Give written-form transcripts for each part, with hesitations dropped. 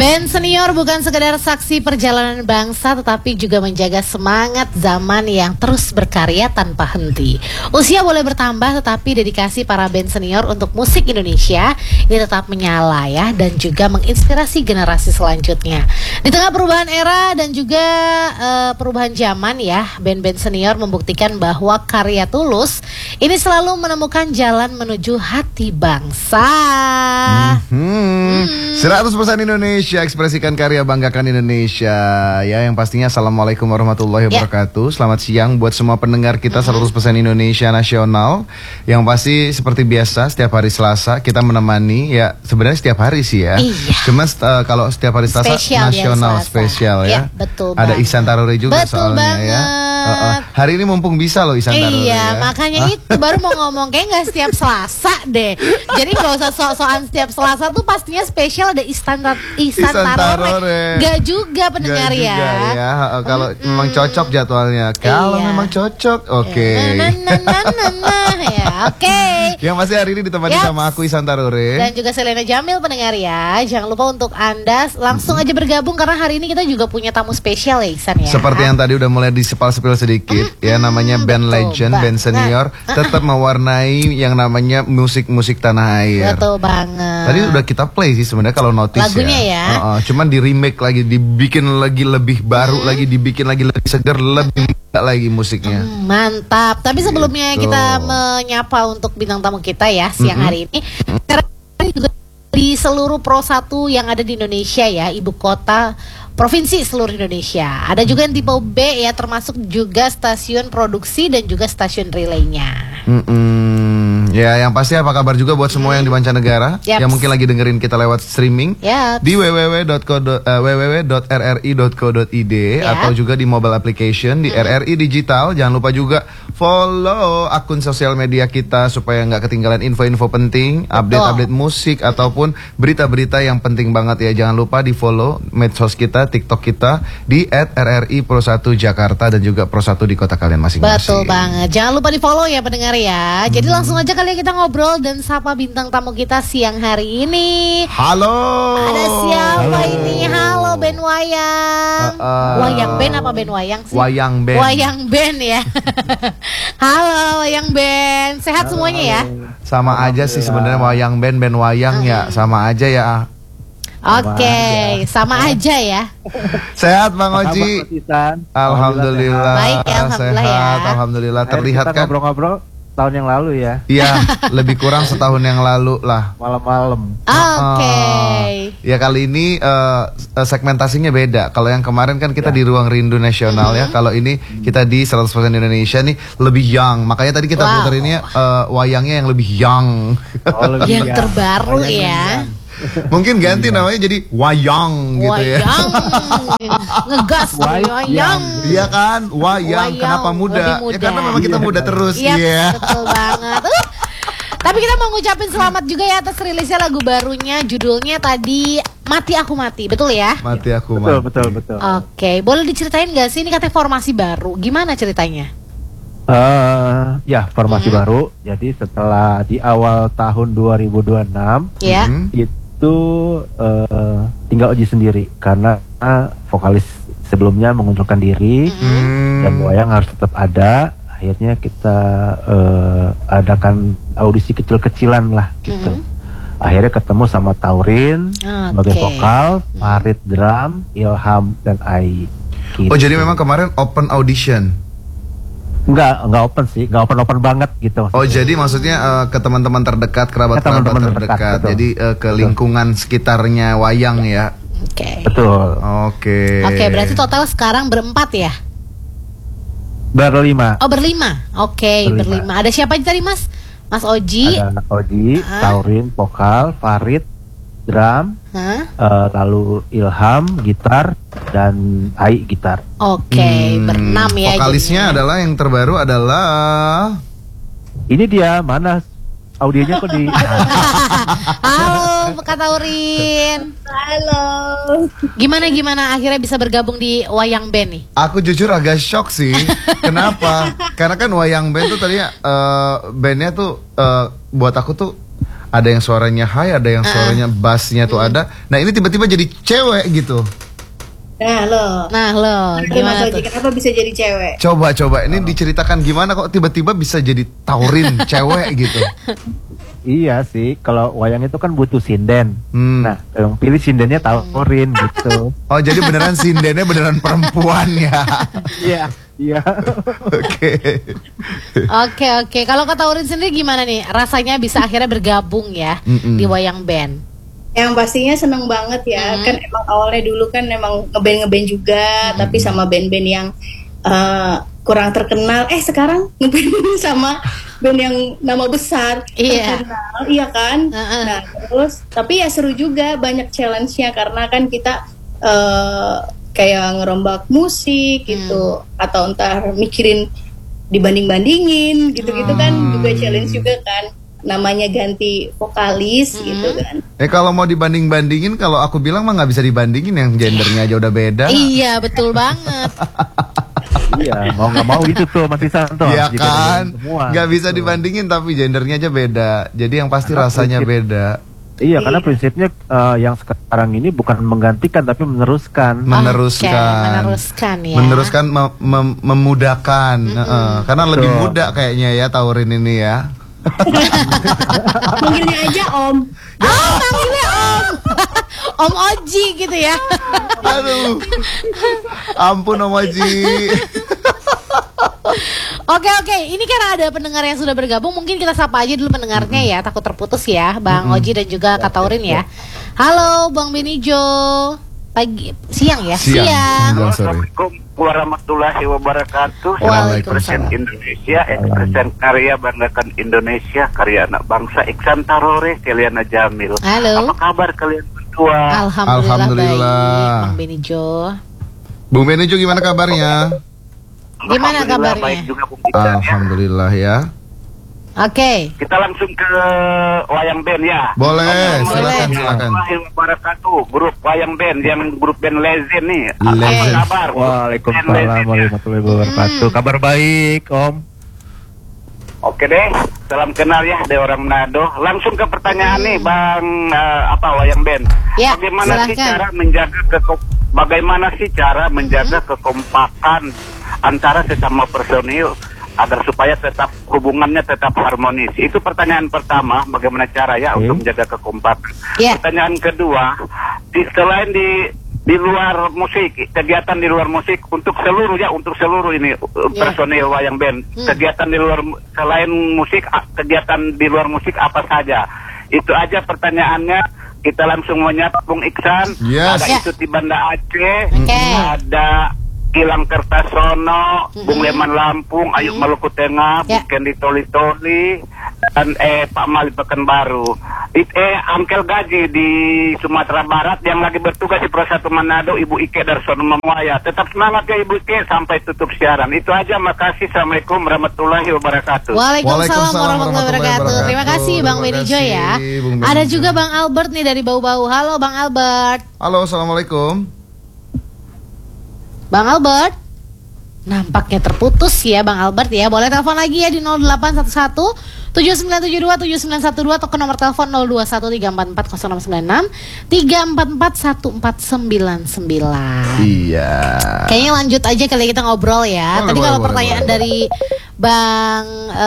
Band senior bukan sekedar saksi perjalanan bangsa, tetapi juga menjaga semangat zaman yang terus berkarya tanpa henti. Usia boleh bertambah, tetapi dedikasi para band senior untuk musik Indonesia ini tetap menyala ya, dan juga menginspirasi generasi selanjutnya. Di tengah perubahan era dan juga perubahan zaman ya, band-band senior membuktikan bahwa karya tulus ini selalu menemukan jalan menuju hati bangsa. 100% Indonesia, ekspresikan karya, banggakan Indonesia. Ya, yang pastinya assalamualaikum warahmatullahi wabarakatuh. Selamat siang buat semua pendengar kita 100% Indonesia Nasional. Yang pasti seperti biasa setiap hari Selasa kita menemani, ya sebenarnya setiap hari sih ya. Cuma kalau setiap hari Selasa Spesial nasional spesial ya. Betul ada banget. Ihsan Taruri juga Betul soalnya banget. ya. Hari ini mumpung bisa loh Ihsan Taruri Iya, ya. makanya itu baru mau ngomong kayak nggak setiap Selasa deh. Jadi nggak usah sok-sokan setiap Selasa tuh pastinya spesial ada Ihsan Tarore. Gak juga pendengar Gak ya. juga ya. Kalau memang cocok jadwalnya. Kalau memang cocok, oke. Ya, oke. Yang pasti hari ini ditemani sama aku Ihsan Tarore dan juga Selena Jamil pendengar ya. Jangan lupa untuk Anda langsung aja bergabung karena hari ini kita juga punya tamu spesial ya Ihsan ya. Seperti yang tadi udah mulai disepal-sepil sedikit ya, namanya band legend, band senior, tetap mewarnai yang namanya musik-musik tanah air. Betul banget. Tadi udah kita play sih sebenarnya kalau notice lagunya ya. Cuman di remake lagi, dibikin lagi lebih baru lagi, dibikin lagi lebih segar, lebih lagi musiknya. Mantap. Tapi sebelumnya kita menyapa untuk bintang tamu kita ya siang hari ini. Karena juga di seluruh Pro 1 yang ada di Indonesia ya, ibu kota provinsi seluruh Indonesia. Ada juga yang tipe B ya, termasuk juga stasiun produksi dan juga stasiun relaynya. Ya, yang pasti apa kabar juga buat semua yang di mancanegara yang mungkin lagi dengerin kita lewat streaming di www.rri.co.id atau juga di mobile application di RRI Digital. Jangan lupa juga follow akun sosial media kita supaya nggak ketinggalan info-info penting, update-update musik ataupun berita-berita yang penting banget ya. Jangan lupa di follow medsos kita, TikTok kita di @RRI_Pro1 Jakarta dan juga Pro 1 di kota kalian masing-masing. Betul banget. Jangan lupa di follow ya pendengar ya. Jadi langsung aja kali kita ngobrol dan sapa bintang tamu kita siang hari ini. Halo. Ada siapa ini? Halo band wayang. Wayang band apa band wayang sih? Wayang band. Wayang band ya. Halo wayang band. Sehat semuanya ya? Sama aja sih sebenarnya wayang band, band wayang ya sama aja ya. Oke, sama aja ya. Sehat Bang Oji. Alhamdulillah. Baik ya, alhamdulillah sehat, ya. Alhamdulillah. Terlihat kan ngobrol-ngobrol tahun yang lalu ya. Iya, lebih kurang setahun yang lalu lah. Malam-malam. Oke. Ya kali ini segmentasinya beda. Kalau yang kemarin kan kita di Ruang Rindu Nasional ya. Kalau ini kita di 100% Indonesia nih lebih young. Makanya tadi kita puterinnya wayangnya yang lebih young. Yang terbaru ya. Mungkin ganti namanya jadi wayang gitu ya. Wayang. Ngegas wayang. Iya kan? Wayang. Kenapa muda? Ya karena memang kita muda terus. Iya, betul banget. Tapi kita mau ngucapin selamat juga ya atas rilisnya lagu barunya, judulnya tadi Mati Aku Mati, betul ya? Mati Aku Mati. Betul. Oke, boleh diceritain gak sih ini katanya formasi baru? Gimana ceritanya? Ya formasi baru. Jadi setelah di awal tahun 2026 itu tinggal Oji sendiri karena vokalis sebelumnya mengundurkan diri dan wayang harus tetap ada. Akhirnya kita adakan audisi kecil-kecilan lah gitu. Akhirnya ketemu sama Taurin sebagai vokal, Farid drum, Ilham dan Ai gitu. Oh jadi memang kemarin open audition? Enggak open sih, enggak open banget gitu. Oh jadi maksudnya ke teman-teman terdekat, kerabat-kerabat terdekat. Jadi ke lingkungan sekitarnya wayang ya. Oke. Betul. Oke, berarti total sekarang berempat ya? Berlima. Oh berlima. Oke, berlima. Ada siapa aja tadi Mas? Mas Oji. Ada Oji, Taurin, vokal, Farid, drum, lalu Ilham, gitar, dan Ai, gitar. Oke, berenam ya. Vokalisnya adalah yang terbaru adalah... Ini dia, mana audionya kok di... Halo Kak Taurin. Halo. Gimana akhirnya bisa bergabung di wayang band nih? Aku jujur agak shock sih. Kenapa? Karena kan wayang band tuh tadinya bandnya tuh buat aku tuh ada yang suaranya high, ada yang suaranya bassnya tuh ada. Nah ini tiba-tiba jadi cewek gitu. Nah lo, gimana tuh? Kenapa bisa jadi cewek? Coba ini diceritakan gimana kok tiba-tiba bisa jadi taurin cewek gitu. Iya sih, kalau wayang itu kan butuh sinden. Nah, yang pilih sindennya taurin gitu. Oh jadi beneran sindennya beneran perempuan ya? Iya. Oke. Kalau kata Taurin sendiri gimana nih? Rasanya bisa akhirnya bergabung ya di wayang band. Yang pastinya seneng banget ya. Kan emang awalnya dulu kan emang ngeband juga, tapi sama band-band yang kurang terkenal. Sekarang ngeband sama band yang nama besar terkenal, iya kan? Nah terus, tapi ya seru juga, banyak challenge-nya karena kan kita kayak ngerombak musik gitu, atau entar mikirin dibanding-bandingin gitu-gitu kan juga challenge juga kan. Namanya ganti vokalis gitu kan. Kalau mau dibanding-bandingin, kalau aku bilang mah nggak bisa dibandingin, yang gendernya aja udah beda. Iya betul banget. Iya, mau nggak mau gitu tuh Mas Isanto. Iya kan, nggak bisa dibandingin tapi gendernya aja beda. Jadi yang pasti rasanya beda. Iya, karena prinsipnya yang sekarang ini bukan menggantikan tapi meneruskan. Meneruskan ya. Meneruskan, memudahkan. Karena lebih mudah kayaknya ya Taurin ini ya. Panggilnya aja Om. Panggilnya Om. Om Oji gitu ya. Aduh. Ampun Om Oji. Oke. Ini kan ada pendengar yang sudah bergabung. Mungkin kita sapa aja dulu pendengarnya ya. Takut terputus ya, Bang Oji dan juga Kak Taurin ya. Halo Bang Benijo. Siang ya? Siang. Assalamualaikum warahmatullahi wabarakatuh. Waalaikumsalam. Indonesia, ekspresen karya banggakan Indonesia, karya anak bangsa, Iksan Tarore, Keliana Jamil. Halo. Apa kabar kalian berdua? Alhamdulillah. Baik, Bang Benijo. Bung Benijo gimana kabarnya? Gimana kabarnya? Baik juga Bung Iksan. Alhamdulillah ya. Oke. Kita langsung ke wayang band ya. Boleh, silakan. Wabarakatuh, grup wayang band yang grup band Legend nih. Legend. Apa kabar? Waalaikumsalam warahmatullahi wabarakatuh. Kabar baik, Om. Oke deh, salam kenal ya dari orang Manado. Langsung ke pertanyaan nih, Bang wayang band. Ya, Bagaimana sih cara menjaga kekompakan antara sesama personil agar supaya tetap hubungannya tetap harmonis? Itu pertanyaan pertama, bagaimana cara ya untuk menjaga kekompakan. Pertanyaan kedua, selain di luar musik, kegiatan di luar musik untuk seluruh ini personil wayang band, kegiatan di luar selain musik, kegiatan di luar musik apa saja? Itu aja pertanyaannya. Kita langsung menyapa Bung Iksan. Ada itu di Banda Aceh, ada Gilang Kertasono, Bung Leman Lampung, Ayub Maluku Tengah, Bung Kendi Toli-Toli, dan Pak Malik Pekanbaru. Angkel Gaji di Sumatera Barat yang lagi bertugas di Pro1 Manado, Ibu Ike Darsono Memuaya. Tetap semangat ya Ibu Ike sampai tutup siaran. Itu aja, makasih. Assalamualaikum warahmatullahi wabarakatuh. Waalaikumsalam warahmatullahi wabarakatuh. Terima kasih Bang Benijo ya. Ada juga Bang Albert nih dari Bau-Bau. Halo Bang Albert. Halo, assalamualaikum. Bang Albert, nampaknya terputus ya Bang Albert ya. Boleh telepon lagi ya di 0811 7972 7912 atau ke nomor telepon 0213440696 3441499. Iya. Kayaknya lanjut aja kali kita ngobrol ya. Tadi kalau pertanyaan dari Bang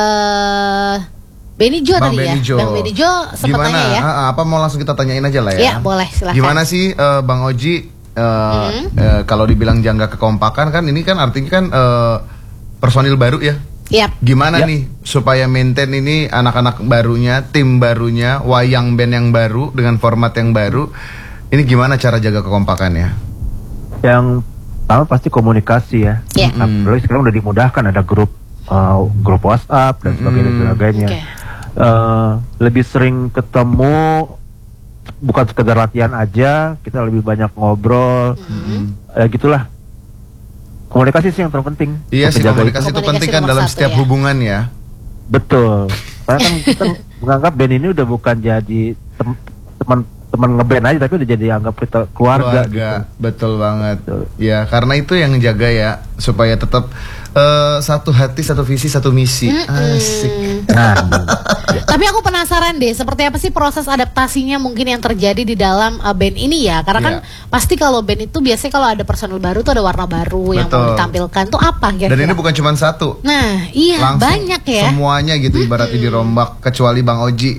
Benijo tadi ya. Bang Benijo sempat tanya ya. Apa mau langsung kita tanyain aja lah ya? Ya boleh, silahkan. Gimana sih Bang Oji? Kalau dibilang jangka kekompakan kan ini kan artinya kan personil baru ya. Gimana nih supaya maintain ini anak-anak barunya, tim barunya, wayang band yang baru dengan format yang baru. Ini gimana cara jaga kekompakannya? Yang pertama pasti komunikasi ya. Apalagi sekarang udah dimudahkan, ada grup WhatsApp dan sebagainya. Lebih sering ketemu, bukan sekedar latihan aja, kita lebih banyak ngobrol, gitulah. Komunikasi sih yang terpenting. Iya sih, komunikasi itu penting kan dalam setiap hubungan ya. Betul. Karena kan kita menganggap band ini udah bukan jadi teman teman ngeband aja, tapi udah jadi anggap kita keluarga gitu. Betul banget. Betul. Ya, karena itu yang jaga ya, supaya tetap satu hati, satu visi, satu misi. Asik. Nah, Tapi aku penasaran deh, seperti apa sih proses adaptasinya mungkin yang terjadi di dalam band ini ya? Karena kan pasti kalau band itu biasanya kalau ada personel baru tuh ada warna baru yang mau ditampilkan tuh apa kira-kira? Dan ini bukan cuma satu. Nah, iya langsung banyak ya. Semuanya gitu ibaratnya dirombak kecuali Bang Oji.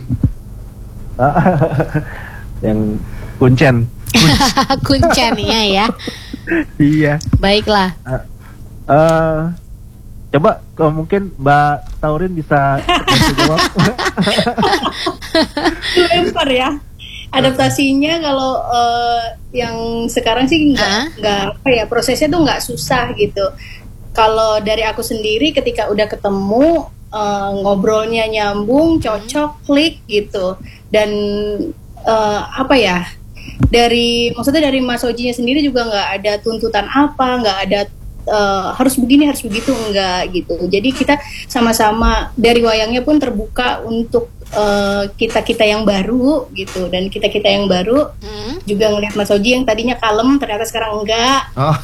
yang kuncen. Kuncennya ya. Iya. Baiklah. Coba kalau mungkin Mbak Taurin bisa jawab. Lempar ya. Adaptasinya kalau yang sekarang sih nggak apa ya, prosesnya tuh nggak susah gitu. Kalau dari aku sendiri ketika udah ketemu ngobrolnya nyambung, cocok, klik gitu. Dan apa ya? Maksudnya dari Mas Ojinya sendiri juga nggak ada tuntutan apa, nggak ada harus begini harus begitu, enggak gitu. Jadi kita sama-sama dari wayangnya pun terbuka untuk kita yang baru gitu, dan kita yang baru juga ngelihat Mas Oji yang tadinya kalem ternyata sekarang enggak.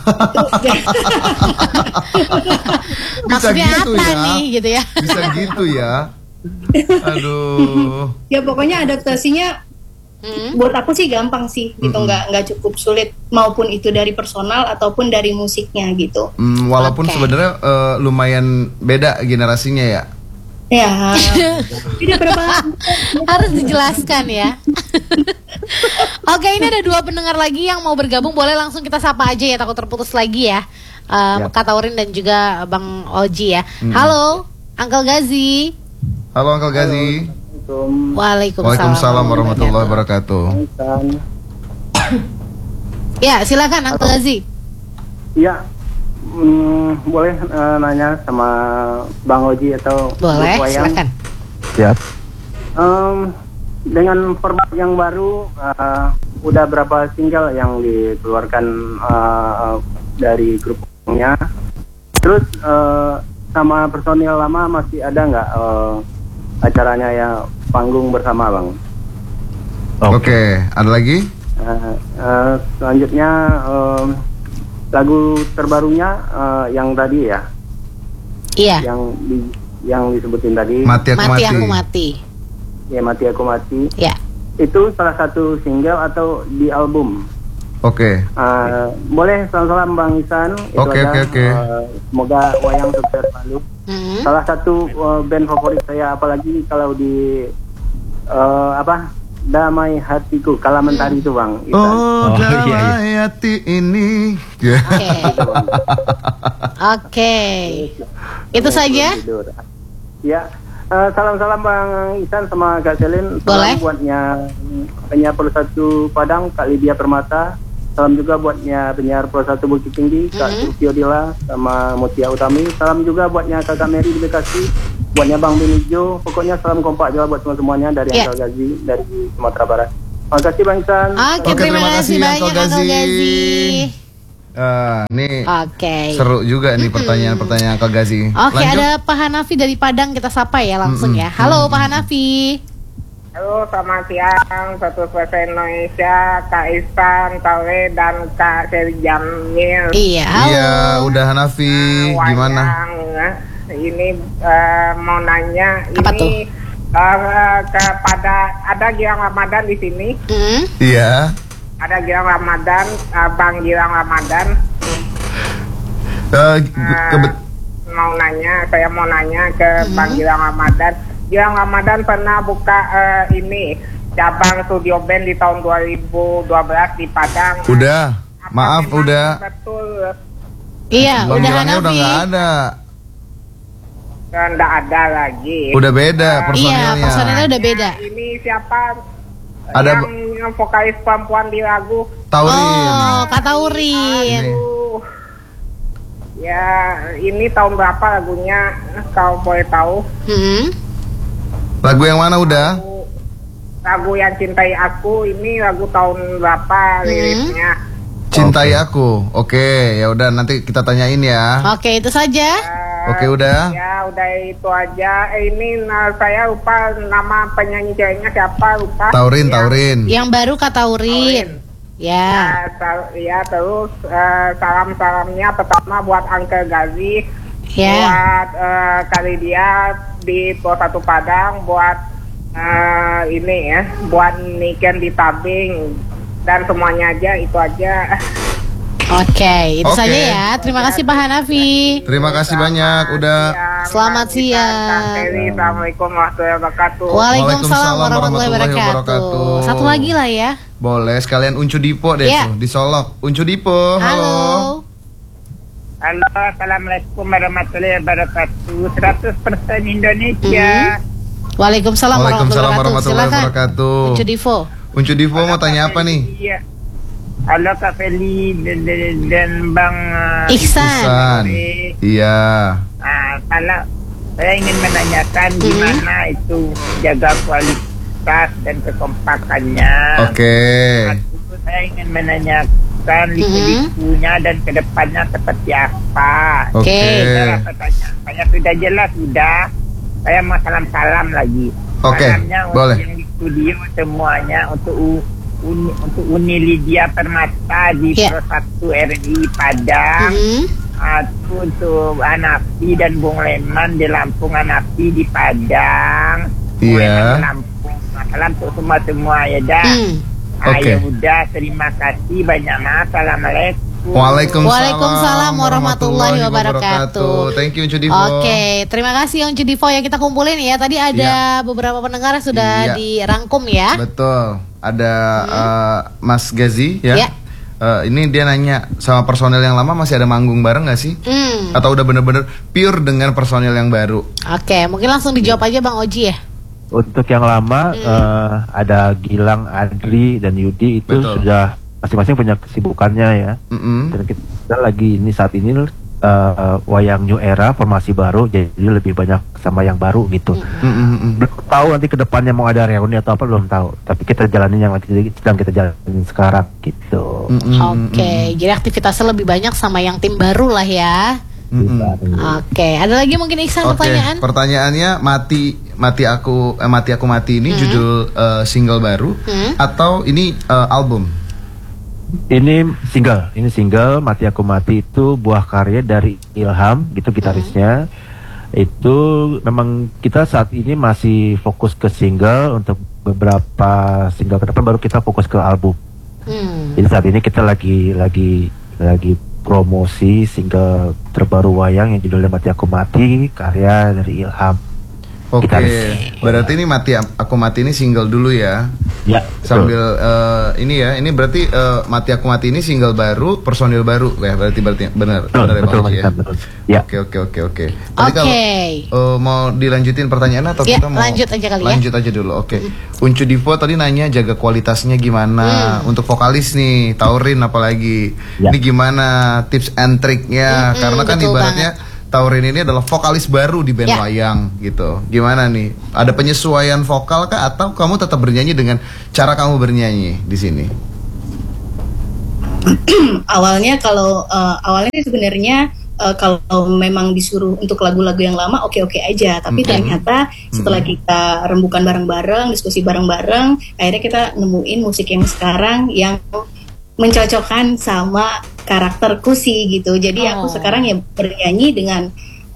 Maksudnya gitu apa ya? nih gitu ya? Bisa gitu ya. Aduh. Ya pokoknya adaptasinya buat aku sih gampang sih gitu, nggak cukup sulit, maupun itu dari personal ataupun dari musiknya gitu. Walaupun sebenarnya lumayan beda generasinya ya. Ya, tidak berapa. Harus dijelaskan ya. Oke, ini ada 2 pendengar lagi yang mau bergabung, boleh langsung kita sapa aja ya, takut terputus lagi ya. Kak Taurin dan juga Bang Oji ya. Halo, Uncle Gazi. Halo Uncle Gazi. Waalaikumsalam warahmatullahi wabarakatuh. Ya, silakan Uncle Gazi. Ya, boleh nanya sama Bang Oji atau boleh, silakan. Siap. Dengan format yang baru, udah berapa single yang dikeluarkan dari grupnya? Terus sama personil lama masih ada nggak acaranya ya, panggung bersama Bang? Oke, ada lagi? Selanjutnya lagu terbarunya yang tadi ya? Iya. Yang disebutin tadi. Mati Aku Mati. Ya, Mati Aku Mati. Ya. Itu salah satu single atau di album? Oke. Boleh salam Bang Isan. Oke. Semoga wayang sukses selalu. Salah satu band favorit saya, apalagi kalau di Damai Hatiku, Kala Mentari itu Bang Isan. Damai hati ini. Oke. Itu saja. Ya. Salam-salam Bang Isan sama Kak Selin. Boleh. Salam buatnya penyiar Pro 1 Padang, Kak Lydia Permata. Salam juga buatnya penyiar Pro 1 Bukit Tinggi, Kak Sufi Odila sama Mutia Utami. Salam juga buatnya Kakak Mary di Bekasi, buatnya Bang Benijo. Pokoknya salam kompak juga buat semuanya dari Uncle Gazi dari Sumatera Barat. Terima kasih Bang Isan. Oke, terima kasih banyak Uncle Gazi. Nih Oke. seru juga nih pertanyaan-pertanyaan Uncle Gazi. Oke, Lanjut. ada Pak Hanafi dari Padang, kita sapa ya langsung ya. Halo Pak Hanafi. Halo, selamat siang, satu bahasa Indonesia, Kak Isan, Tawe, dan Kak Seri Jamil. Iya, halo. Iya, udah Hanafi, gimana? Ini mau nanya, apa ini kepada ada Gilang Ramadan di sini. Iya. Ada Gilang Ramadan, Bang Gilang Ramadan. Saya mau nanya ke Bang Gilang Ramadan. Gilang Ramadan pernah buka ini cabang studio band di tahun 2012 di Padang. Udah, maaf udah. Betul. Iya, Bang udah Gilangnya Hanafi. udah nggak ada. Nggak ada lagi. Udah beda personilnya. Iya, personilnya udah beda. Ini siapa? Ada yang vokalis perempuan di lagu Taurin. Oh, Kak Taurin. Aduh. Ya, ini tahun berapa lagunya? Kalau boleh tahu. Lagu yang mana udah? Lagu yang Cintai Aku ini lagu tahun berapa liriknya? Cintai Aku. Oke, ya udah nanti kita tanyain ya. Oke, itu saja. Oke, udah. Ya, udah itu aja. Ini saya lupa nama penyanyi ceweknya siapa, lupa. Taurin, Taurin. Yang baru Kak Taurin. Ya. Ya, terus salam-salamnya pertama buat Uncle Gazi. Ya. Buat kali dia di Pos 1 Padang, buat ini ya, buat Niken di Tabing, dan semuanya aja, itu aja. Oke, itu saja ya. Terima kasih Pak Hanafi. Terima kasih banyak udah. Selamat siang. Assalamualaikum warahmatullahi wabarakatuh. Waalaikumsalam warahmatullahi wabarakatuh. Satu lagi lah ya. Boleh sekalian Uncu Dipo deh tuh di Solok. Uncu Dipo, halo. Halo, assalamualaikum warahmatullahi wabarakatuh. 100% Indonesia. Waalaikumsalam warahmatullahi wabarakatuh. Uncu Divo. Uncu Divo mau tanya apa nih? Iya. Halo Kak Feli dan Bang Ihsan. Iya. Kalau saya ingin menanyakan gimana itu jaga kualitas dan kekompakannya. Oke. Saya ingin menanyakan liku-likunya dan kedepannya seperti apa. Oke. Saya sudah jelas sudah. Saya mau salam-salam lagi. Oke. Boleh. Yang di studio semuanya untuk Uni Lydia Permata di Pro 1 RI Padang, untuk Hanafi dan Bung Leman di Lampung, Hanafi di Padang, Iya. Lampung. Salam untuk semua ya dah. Oke. Ya udah, terima kasih banyak. Assalamualaikum. Waalaikumsalam warahmatullahi wabarakatuh. Thank you Uncu Divo. Oke, terima kasih Uncu Divo yang kita kumpulin ya. Tadi ada beberapa pendengar yang sudah dirangkum ya. Betul. Ada Mas Gazi ya. Ini dia nanya, sama personel yang lama masih ada manggung bareng gak sih? Atau udah bener-bener pure dengan personel yang baru? Oke, mungkin langsung dijawab aja Bang Oji ya. Untuk yang lama ada Gilang, Adri, dan Yudi itu sudah masing-masing punya kesibukannya ya. Dan kita lagi saat ini wayang new era, formasi baru, jadi lebih banyak sama yang baru gitu. Belum tahu nanti kedepannya mau ada reuni atau apa, belum tahu. Tapi kita jalanin yang sedang kita jalanin sekarang gitu. Oke, jadi aktivitasnya lebih banyak sama yang tim baru lah ya. Oke, ada lagi mungkin Iksan pertanyaan? Pertanyaannya mati aku mati ini judul single baru atau ini album? Ini single Mati Aku Mati itu buah karya dari Ilham gitu, gitarisnya. Itu memang kita saat ini masih fokus ke single, untuk beberapa single ke depan baru kita fokus ke album. Jadi saat ini kita lagi promosi single terbaru wayang yang judulnya Mati Aku Mati, karya dari Ilham. Oke, berarti ini Mati Aku Mati ini single dulu ya. Ya. Sambil ini berarti Mati Aku Mati ini single baru, personil baru ya, berarti benar ya Bang Oji ya. Oke. Tadi kalau mau dilanjutin pertanyaan atau kita mau lanjut aja kali lanjut aja dulu. Oke. Uncu Divo tadi nanya jaga kualitasnya gimana untuk vokalis nih, Taurin apalagi. Ini gimana tips and triknya? Karena kan ibaratnya Taurin ini adalah vokalis baru di band wayang gitu. Gimana nih? Ada penyesuaian vokal kah atau kamu tetap bernyanyi dengan cara kamu bernyanyi di sini? Awalnya sebenarnya kalau memang disuruh untuk lagu-lagu yang lama oke aja, tapi ternyata setelah kita rembukan bareng-bareng, diskusi bareng-bareng, akhirnya kita nemuin musik yang sekarang yang mencocokkan sama karakterku sih gitu. Jadi aku sekarang ya bernyanyi dengan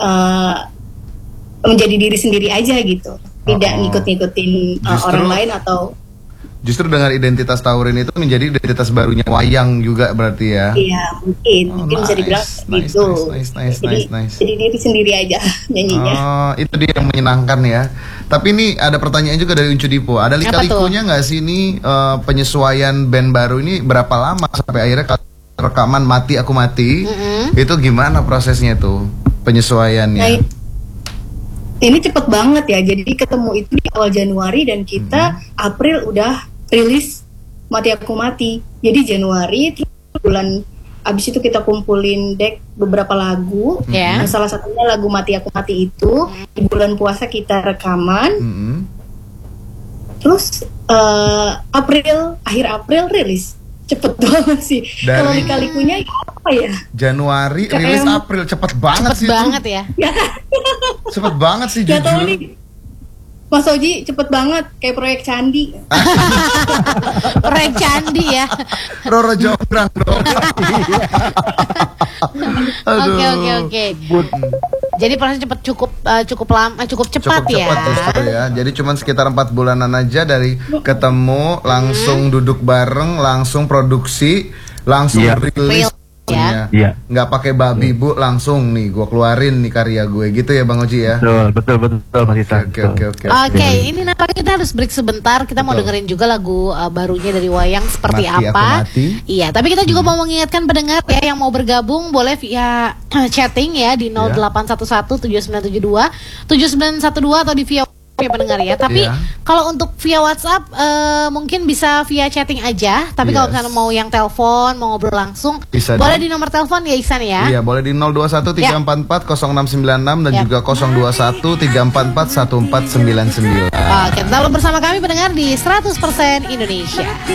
menjadi diri sendiri aja gitu, tidak ngikut-ngikutin orang lain atau justru dengan identitas Taurin itu menjadi identitas barunya wayang juga berarti ya. Iya, mungkin bisa dibilang gitu. Nice. Jadi diri sendiri aja nyanyinya. Itu dia yang menyenangkan ya. Tapi ini ada pertanyaan juga dari Uncu Dipo. Ada lika-likunya nggak sih ini penyesuaian band baru ini berapa lama sampai akhirnya rekaman Mati Aku Mati? Itu gimana prosesnya tuh penyesuaiannya? Nah, ini cepet banget ya. Jadi ketemu itu di awal Januari dan kita April udah rilis Mati Aku Mati. Jadi Januari, terus bulan abis itu kita kumpulin deck beberapa lagu. Nah, salah satunya lagu Mati Aku Mati itu di bulan puasa kita rekaman. Terus akhir April rilis. cepet banget sih. Kalau lika-likunya apa ya? Januari rilis April, cepet banget sih. Cepet banget ya. Cepet banget sih Gak tau jujur. nih, Mas Oji cepet banget kayak proyek candi. Proyek candi ya. Roro Jonggrang dong. Oke. Jadi proses cukup lama, cukup cepat ya. Justru ya. Jadi cuma sekitar 4 bulanan aja dari ketemu, langsung duduk bareng, langsung produksi, langsung rilis. Iya. Nggak pakai babi bu, langsung nih gua keluarin nih karya gue gitu ya Bang Oji ya. Betul Mas Isan. Oke. Ini nampaknya kita harus break sebentar. Kita mau dengerin juga lagu barunya dari Wayang seperti Mati apa. Aku Mati. Iya, tapi kita juga mau mengingatkan pendengar ya yang mau bergabung boleh via chatting ya di 0811 7972 7912 atau di via ya pendengar ya. Tapi kalau untuk via WhatsApp mungkin bisa via chatting aja. Tapi kalau misalnya mau yang telepon, mau ngobrol langsung, bisa boleh di nomor telepon ya Ihsan ya. Iya, boleh di 021 344 0696 dan juga 021 344 1499. Oke, tetap bersama kami pendengar di 100% Indonesia.